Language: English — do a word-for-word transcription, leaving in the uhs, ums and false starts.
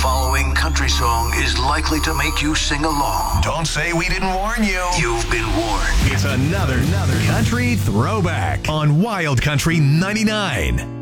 following country song is likely to make you sing along. Don't say we didn't warn you. You've been warned. It's another, another country throwback on Wild Country ninety-nine.